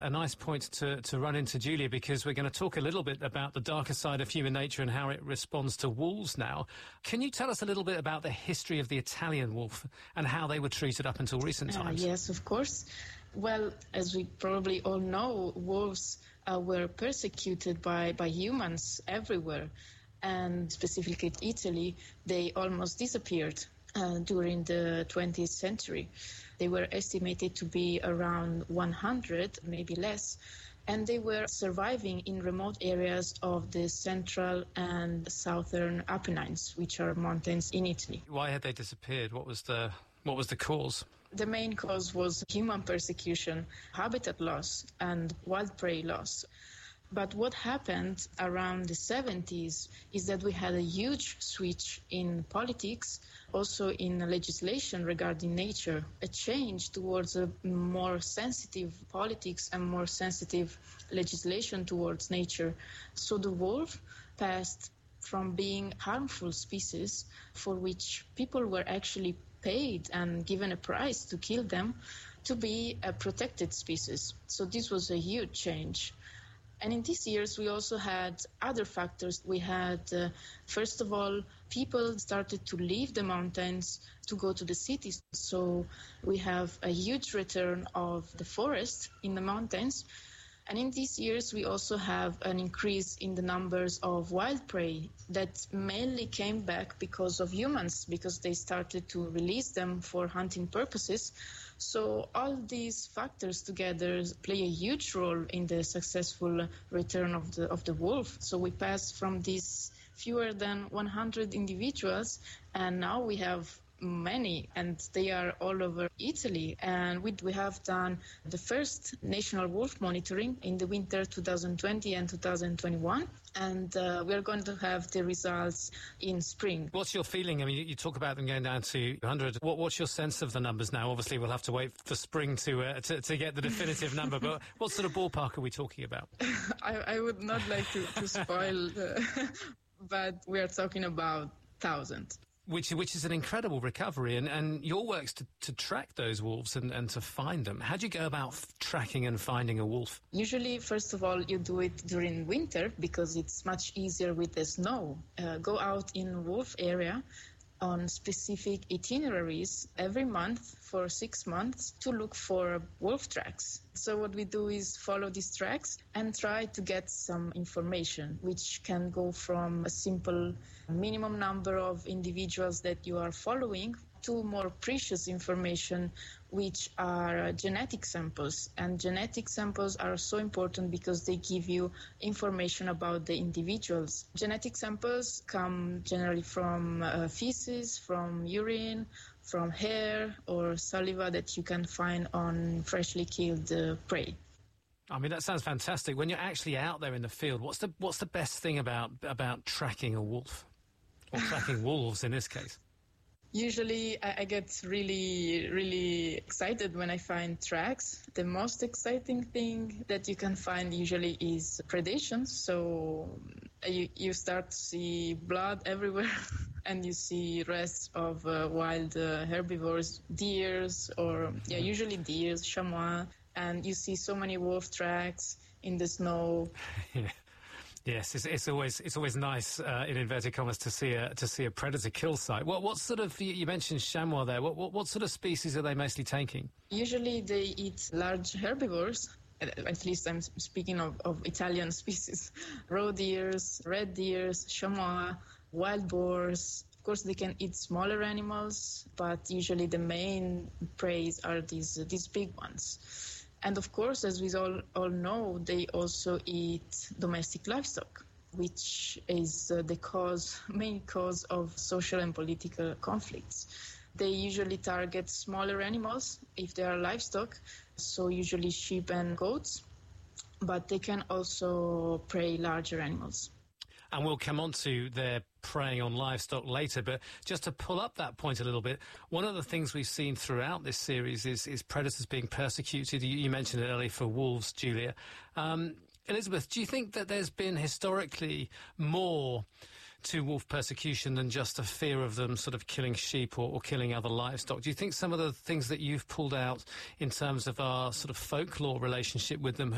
a nice point to run into, Julia, because we're going to talk a little bit about the darker side of human nature and how it responds to wolves now. Can you tell us a little bit about the history of the Italian wolf and how they were treated up until recent times? Yes, of course. Well, as we probably all know, wolves were persecuted by humans everywhere. And specifically in Italy, they almost disappeared during the 20th century. They were estimated to be around 100, maybe less, and they were surviving in remote areas of the central and southern Apennines, which are mountains in Italy. Why had they disappeared? What was the cause? The main cause was human persecution, habitat loss, and wild prey loss. But what happened around the 70s is that we had a huge switch in politics, also in legislation regarding nature, a change towards a more sensitive politics and more sensitive legislation towards nature. So the wolf passed from being harmful species for which people were actually paid and given a price to kill them to be a protected species. So this was a huge change. And in these years, we also had other factors. We had, first of all, people started to leave the mountains to go to the cities. So we have a huge return of the forest in the mountains. And in these years, we also have an increase in the numbers of wild prey that mainly came back because of humans, because they started to release them for hunting purposes. So all these factors together play a huge role in the successful return of the wolf. So we passed from these fewer than 100 individuals, and now we have many, and they are all over Italy. And we have done the first national wolf monitoring in the winter 2020 and 2021, and we are going to have the results in spring. What's your feeling? I mean, you talk about them going down to 100. What's your sense of the numbers now? Obviously, we'll have to wait for spring to get the definitive number, but what sort of ballpark are we talking about? I would not like to spoil, but we are talking about 1,000. Which is an incredible recovery, and your work's to track those wolves and to find them. How do you go about tracking and finding a wolf? Usually, first of all, you do it during winter because it's much easier with the snow. Go out in wolf area on specific itineraries every month for 6 months to look for wolf tracks. So what we do is follow these tracks and try to get some information, which can go from a simple minimum number of individuals that you are following to more precious information, which are genetic samples. And genetic samples are so important because they give you information about the individuals. Genetic samples come generally from feces, from urine, from hair or saliva that you can find on freshly killed prey. I mean, that sounds fantastic. When you're actually out there in the field, what's the best thing about tracking a wolf? Or tracking wolves in this case? Usually I get really, really excited when I find tracks. The most exciting thing that you can find usually is predation. So you start to see blood everywhere and you see rests of wild herbivores, deers, or usually deers, chamois, and you see so many wolf tracks in the snow. Yeah. Yes, it's always nice in inverted commas to see a predator kill site. What sort of, you mentioned chamois there. What sort of species are they mostly taking? Usually they eat large herbivores. At least I'm speaking of Italian species. Roe deers, red deers, chamois, wild boars. Of course, they can eat smaller animals, but usually the main prey are these big ones. And of course, as we all know, they also eat domestic livestock, which is the main cause of social and political conflicts. They usually target smaller animals if they are livestock, so usually sheep and goats, but they can also prey larger animals. And we'll come on to their preying on livestock later, but just to pull up that point a little bit, one of the things we've seen throughout this series is predators being persecuted. You mentioned it earlier for wolves, Julia. Elizabeth, do you think that there's been historically more to wolf persecution than just a fear of them sort of killing sheep or killing other livestock? Do you think some of the things that you've pulled out in terms of our sort of folklore relationship with them